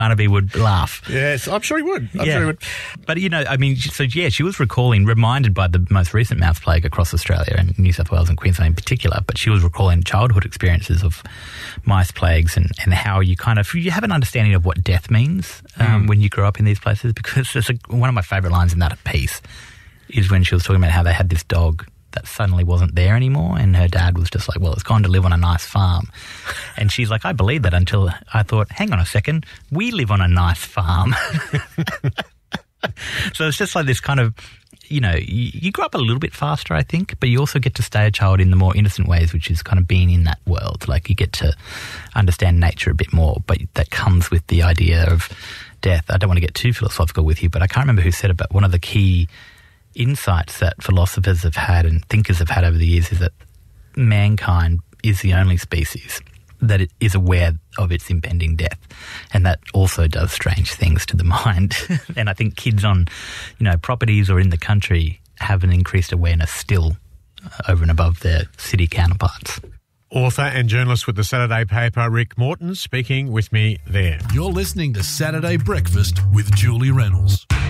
Barnaby would laugh. Yes, I'm sure he would. I'm sure he would. But, she was reminded by the most recent mouse plague across Australia and New South Wales and Queensland in particular, but she was recalling childhood experiences of mice plagues and how you you have an understanding of what death means when you grow up in these places, because one of my favourite lines in that piece is when she was talking about how they had this dog that suddenly wasn't there anymore, and her dad was just like, well, it's gone to live on a nice farm. And she's like, I believed that until I thought, hang on a second, we live on a nice farm. So it's just like this kind of, you grow up a little bit faster, I think, but you also get to stay a child in the more innocent ways, which is kind of being in that world. Like, you get to understand nature a bit more, but that comes with the idea of death. I don't want to get too philosophical with you, but I can't remember who said it, but one of the key insights that philosophers have had and thinkers have had over the years is that mankind is the only species that it is aware of its impending death, and that also does strange things to the mind. And I think kids on, properties or in the country have an increased awareness still over and above their city counterparts. Author and journalist with the Saturday paper, Rick Morton, speaking with me there. You're listening to Saturday Breakfast with Julie Reynolds.